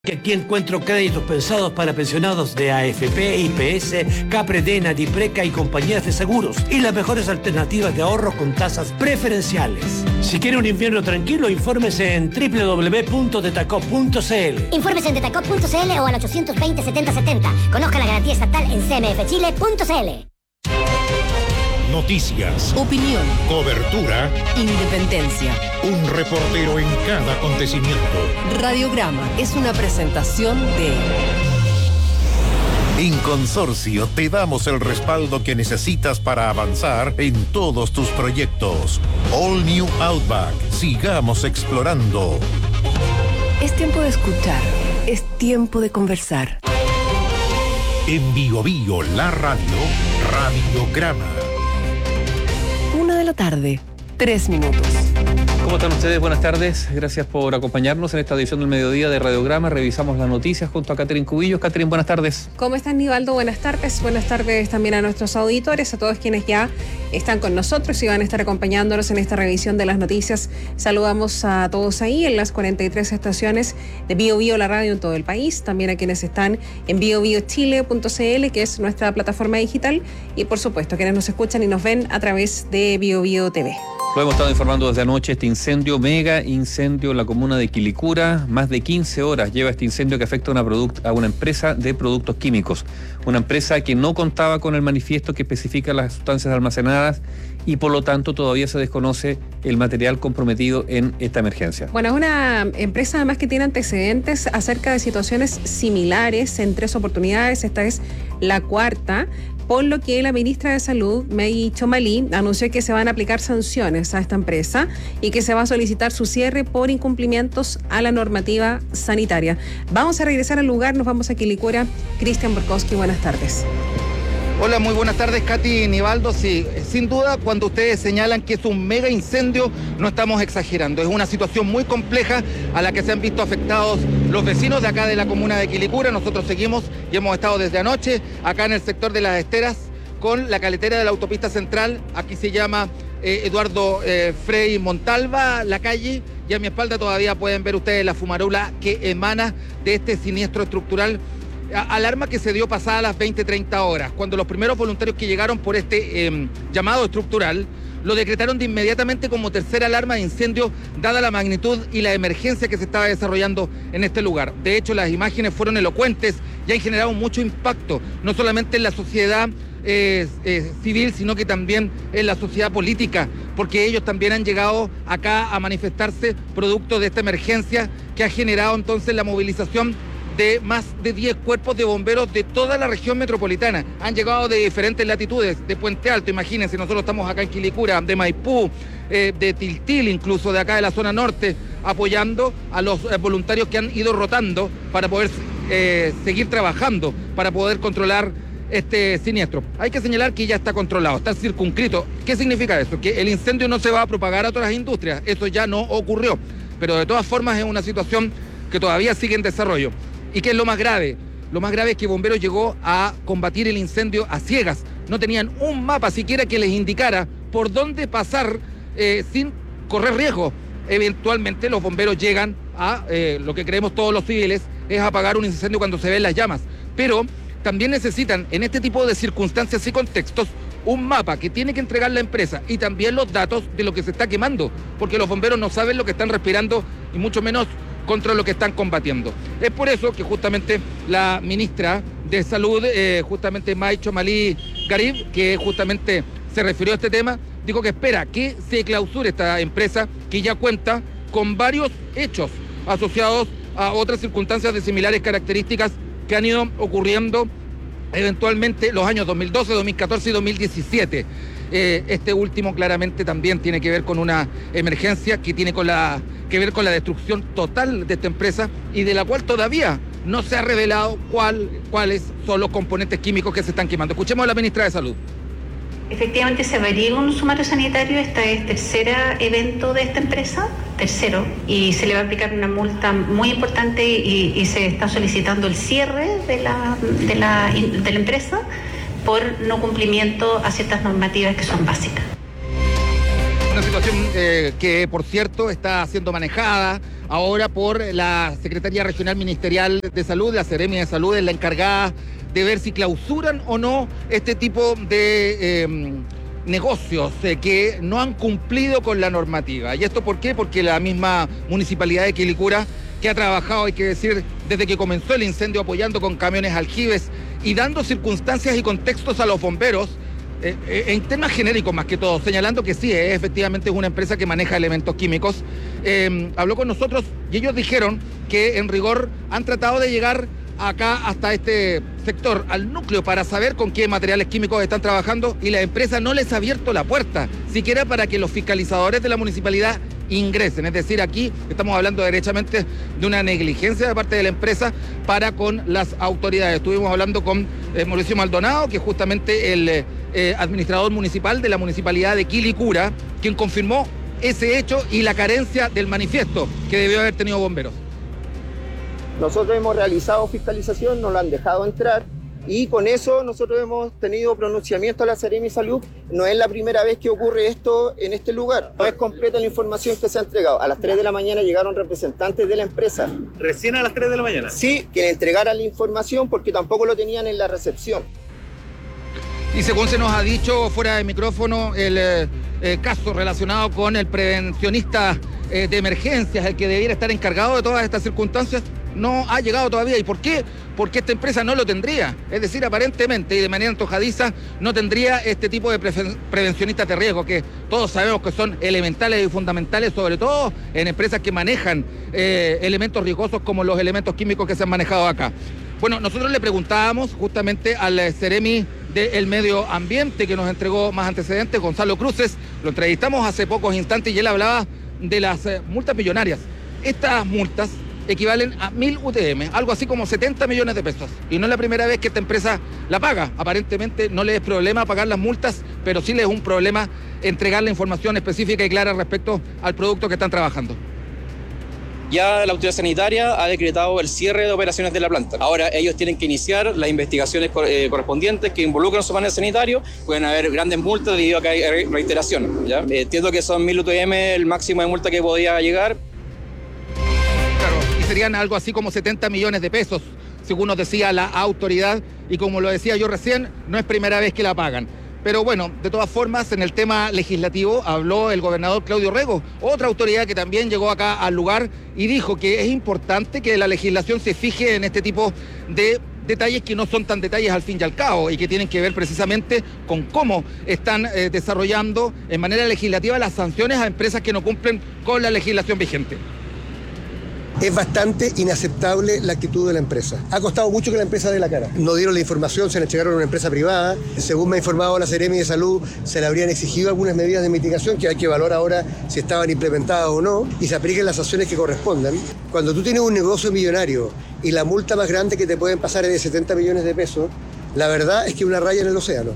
Que aquí encuentro créditos pensados para pensionados de AFP, IPS, Capredena, Dipreca y compañías de seguros y las mejores alternativas de ahorro con tasas preferenciales. Si quiere un invierno tranquilo, infórmese en www.detacop.cl. Infórmese en detacop.cl o al 820-7070. Conozca la garantía estatal en cmfchile.cl. Noticias, opinión, cobertura, independencia. Un reportero en cada acontecimiento. Radiograma es una presentación de... En Consorcio te damos el respaldo que necesitas para avanzar en todos tus proyectos. All New Outback. Sigamos explorando. Es tiempo de escuchar. Es tiempo de conversar. En Bio Bio, la radio, Radiograma. 1:00 p.m, 3 minutos. ¿Cómo están ustedes? Buenas tardes. Gracias por acompañarnos en esta edición del mediodía de Radiograma. Revisamos las noticias junto a Catherine Cubillos. Catherine, buenas tardes. ¿Cómo estás, Nivaldo? Buenas tardes. Buenas tardes también a nuestros auditores, a todos quienes ya están con nosotros y van a estar acompañándonos en esta revisión de las noticias. Saludamos a todos ahí en las 43 estaciones de Bio Bio, la radio en todo el país. También a quienes están en biobiochile.cl, que es nuestra plataforma digital. Y, por supuesto, a quienes nos escuchan y nos ven a través de Bio Bio TV. Lo hemos estado informando desde anoche, este incendio, mega incendio en la comuna de Quilicura. Más de 15 horas lleva este incendio que afecta a una empresa de productos químicos. Una empresa que no contaba con el manifiesto que especifica las sustancias almacenadas y por lo tanto todavía se desconoce el material comprometido en esta emergencia. Bueno, es una empresa además que tiene antecedentes acerca de situaciones similares en 3 oportunidades. Esta es la cuarta. Por lo que la ministra de Salud, Maggie Chomalí, anunció que se van a aplicar sanciones a esta empresa y que se va a solicitar su cierre por incumplimientos a la normativa sanitaria. Vamos a regresar al lugar, nos vamos a Quilicura. Cristian Borkowski, buenas tardes. Hola, muy buenas tardes, Katy y Nivaldo. Sí, sin duda, cuando ustedes señalan que es un mega incendio, no estamos exagerando. Es una situación muy compleja a la que se han visto afectados los vecinos de acá de la comuna de Quilicura. Nosotros seguimos y hemos estado desde anoche acá en el sector de Las Esteras con la caletera de la autopista central. Aquí se llama Eduardo Frei Montalva, la calle, y a mi espalda todavía pueden ver ustedes la fumarola que emana de este siniestro estructural. Alarma que se dio pasada las 20:30 horas, cuando los primeros voluntarios que llegaron por este llamado estructural lo decretaron de inmediatamente como tercera alarma de incendio, dada la magnitud y la emergencia que se estaba desarrollando en este lugar. De hecho, las imágenes fueron elocuentes y han generado mucho impacto, no solamente en la sociedad civil, sino que también en la sociedad política, porque ellos también han llegado acá a manifestarse producto de esta emergencia que ha generado entonces la movilización de más de 10 cuerpos de bomberos de toda la región metropolitana. Han llegado de diferentes latitudes, de Puente Alto, imagínense, nosotros estamos acá en Quilicura, de Maipú, de Tiltil, incluso de acá de la zona norte, apoyando a los voluntarios que han ido rotando para poder seguir trabajando, para poder controlar este siniestro. Hay que señalar que ya está controlado, está circunscrito. ¿Qué significa eso? Que el incendio no se va a propagar a otras industrias, eso ya no ocurrió, pero de todas formas es una situación que todavía sigue en desarrollo. ¿Y qué es lo más grave? Lo más grave es que Bomberos llegó a combatir el incendio a ciegas. No tenían un mapa siquiera que les indicara por dónde pasar sin correr riesgo. Eventualmente los bomberos llegan a, lo que creemos todos los civiles, es apagar un incendio cuando se ven las llamas. Pero también necesitan, en este tipo de circunstancias y contextos, un mapa que tiene que entregar la empresa y también los datos de lo que se está quemando, porque los bomberos no saben lo que están respirando y mucho menos contra lo que están combatiendo. Es por eso que justamente la ministra de Salud, justamente Maggie Chomalí Garib, que justamente se refirió a este tema, dijo que espera que se clausure esta empresa que ya cuenta con varios hechos asociados a otras circunstancias de similares características que han ido ocurriendo eventualmente los años 2012, 2014 y 2017. Este último claramente también tiene que ver con una emergencia que tiene que ver con la destrucción total de esta empresa y de la cual todavía no se ha revelado cuáles son los componentes químicos que se están quemando. Escuchemos a la ministra de Salud. Efectivamente se averigua un sumario sanitario, este es tercer evento de esta empresa, tercero, y se le va a aplicar una multa muy importante y se está solicitando el cierre de la empresa por no cumplimiento a ciertas normativas que son básicas. Una situación que, por cierto, está siendo manejada ahora por la Secretaría Regional Ministerial de Salud, la Seremi de Salud es la encargada de ver si clausuran o no este tipo de negocios que no han cumplido con la normativa. ¿Y esto por qué? Porque la misma Municipalidad de Quilicura, que ha trabajado, hay que decir, desde que comenzó el incendio apoyando con camiones aljibes y dando circunstancias y contextos a los bomberos, en temas genéricos más que todo, señalando que sí, efectivamente es una empresa que maneja elementos químicos, habló con nosotros y ellos dijeron que en rigor han tratado de llegar acá hasta este sector, al núcleo, para saber con qué materiales químicos están trabajando, y la empresa no les ha abierto la puerta, siquiera para que los fiscalizadores de la municipalidad ingresen. Es decir, aquí estamos hablando derechamente de una negligencia de parte de la empresa para con las autoridades. Estuvimos hablando con Mauricio Maldonado, que es justamente el administrador municipal de la municipalidad de Quilicura, quien confirmó ese hecho y la carencia del manifiesto que debió haber tenido bomberos. Nosotros hemos realizado fiscalización, nos lo han dejado entrar y con eso nosotros hemos tenido pronunciamiento a la Seremi Salud. No es la primera vez que ocurre esto en este lugar. No es completa la información que se ha entregado. A las 3 de la mañana llegaron representantes de la empresa. ¿Recién a las 3 de la mañana? Sí, que entregaran la información porque tampoco lo tenían en la recepción. Y según se nos ha dicho fuera de micrófono, el caso relacionado con el prevencionista de emergencias, el que debiera estar encargado de todas estas circunstancias, no ha llegado todavía. ¿Y por qué? Porque esta empresa no lo tendría. Es decir, aparentemente y de manera antojadiza no tendría este tipo de prevencionistas de riesgo, que todos sabemos que son elementales y fundamentales, sobre todo en empresas que manejan elementos riesgosos como los elementos químicos que se han manejado acá. Bueno, nosotros le preguntábamos justamente al Seremi del Medio Ambiente, que nos entregó más antecedentes, Gonzalo Cruces. Lo entrevistamos hace pocos instantes y él hablaba de las multas millonarias. Estas multas equivalen a 1.000 UTM, algo así como 70 millones de pesos. Y no es la primera vez que esta empresa la paga. Aparentemente no le es problema pagar las multas, pero sí le es un problema entregar la información específica y clara respecto al producto que están trabajando. Ya la autoridad sanitaria ha decretado el cierre de operaciones de la planta. Ahora ellos tienen que iniciar las investigaciones correspondientes que involucran su panel sanitario. Pueden haber grandes multas debido a que hay reiteración, ¿ya? Entiendo que son 1.000 UTM el máximo de multa que podía llegar. Claro, y serían algo así como 70 millones de pesos, según nos decía la autoridad. Y como lo decía yo recién, no es primera vez que la pagan. Pero bueno, de todas formas, en el tema legislativo habló el gobernador Claudio Rego, otra autoridad que también llegó acá al lugar y dijo que es importante que la legislación se fije en este tipo de detalles que no son tan detalles al fin y al cabo y que tienen que ver precisamente con cómo están desarrollando en manera legislativa las sanciones a empresas que no cumplen con la legislación vigente. Es bastante inaceptable la actitud de la empresa. Ha costado mucho que la empresa dé la cara. No dieron la información, se la entregaron a una empresa privada. Según me ha informado la Seremi de Salud, se le habrían exigido algunas medidas de mitigación que hay que evaluar ahora si estaban implementadas o no y se apliquen las sanciones que correspondan. Cuando tú tienes un negocio millonario y la multa más grande que te pueden pasar es de 70 millones de pesos, la verdad es que una raya en el océano.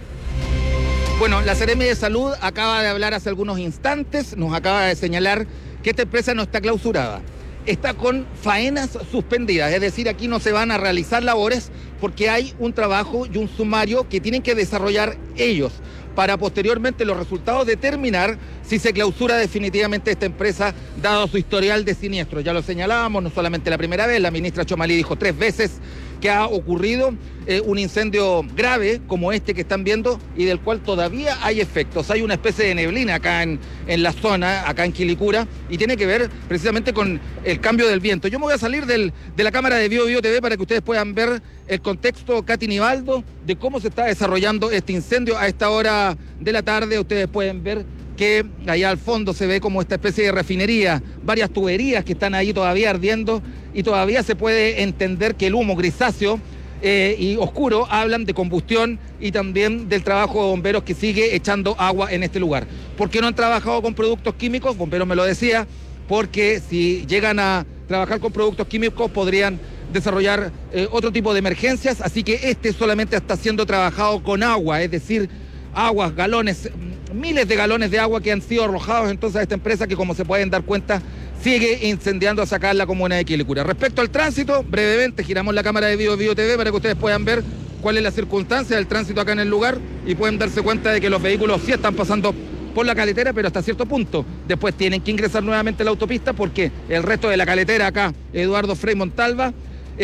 Bueno, la Seremi de Salud acaba de hablar hace algunos instantes, nos acaba de señalar que esta empresa no está clausurada. Está con faenas suspendidas, es decir, aquí no se van a realizar labores porque hay un trabajo y un sumario que tienen que desarrollar ellos para posteriormente los resultados determinar si se clausura definitivamente esta empresa dado su historial de siniestro. Ya lo señalábamos, no solamente la primera vez, la ministra Chomalí dijo 3 veces que ha ocurrido un incendio grave como este que están viendo y del cual todavía hay efectos. Hay una especie de neblina acá en la zona, acá en Quilicura, y tiene que ver precisamente con el cambio del viento. Yo me voy a salir de la cámara de Bio TV para que ustedes puedan ver el contexto, Katy Nivaldo, de cómo se está desarrollando este incendio a esta hora de la tarde. Ustedes pueden ver que allá al fondo se ve como esta especie de refinería, varias tuberías que están ahí todavía ardiendo y todavía se puede entender que el humo grisáceo y oscuro hablan de combustión y también del trabajo de bomberos que sigue echando agua en este lugar. ¿Por qué no han trabajado con productos químicos? Bomberos me lo decía, porque si llegan a trabajar con productos químicos podrían desarrollar otro tipo de emergencias, así que este solamente está siendo trabajado con agua, es decir, aguas, galones, miles de galones de agua que han sido arrojados entonces a esta empresa que, como se pueden dar cuenta, sigue incendiando a sacar la comuna de Quilicura. Respecto al tránsito, brevemente giramos la cámara de Bio TV para que ustedes puedan ver cuál es la circunstancia del tránsito acá en el lugar y pueden darse cuenta de que los vehículos sí están pasando por la caletera, pero hasta cierto punto. Después tienen que ingresar nuevamente a la autopista porque el resto de la caletera acá, Eduardo Frei Montalva,